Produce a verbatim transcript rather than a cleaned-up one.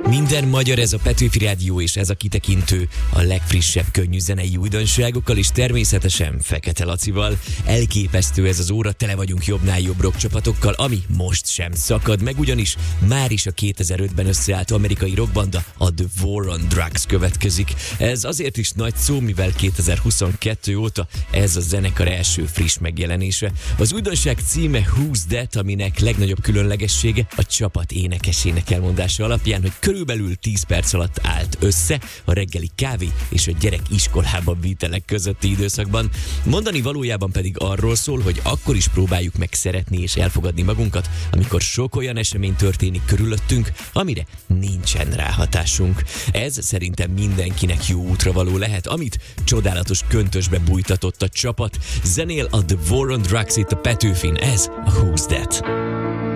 Minden magyar, ez a Petőfi Rádió, és ez a kitekintő a legfrissebb könnyű zenei újdonságokkal, és természetesen Fekete Lacival. Elképesztő ez az óra, tele vagyunk jobbnál jobb rock csapatokkal, ami most sem szakad meg, ugyanis már is a kétezer-ötben összeállt amerikai rockbanda, a The War on Drugs következik. Ez azért is nagy szó, mivel kétezer-huszonkettő óta ez a zenekar első friss megjelenése. Az újdonság címe Who's That, aminek legnagyobb különlegessége a csapat énekesének elmondása alapján, hogy körülbelül tíz perc alatt állt össze a reggeli kávé és a gyerek iskolába vitelek közötti időszakban. Mondani valójában pedig arról szól, hogy akkor is próbáljuk meg szeretni és elfogadni magunkat, amikor sok olyan esemény történik körülöttünk, amire nincsen ráhatásunk. Ez szerintem mindenkinek jó útra való lehet, amit csodálatos köntösbe bújtatott a csapat. Zenél a The War on Drugs itt a Petőfin, ez a Who's That.